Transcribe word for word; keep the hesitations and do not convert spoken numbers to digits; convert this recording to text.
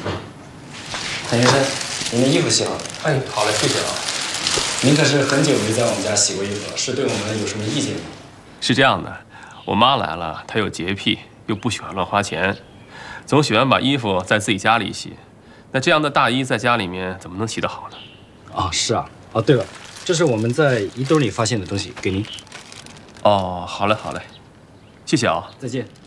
谭先生，您的衣服洗好了。 哎，好嘞，谢谢啊。 您可是很久没在我们家洗过衣服了，是对我们有什么意见吗？ 是这样的，我妈来了，她有洁癖，又不喜欢乱花钱，总喜欢把衣服在自己家里洗。那这样的大衣在家里面怎么能洗得好呢？ 啊，是啊。哦，对了，这是我们在衣兜里发现的东西，给您。 哦，好嘞，好嘞，谢谢啊， 再见。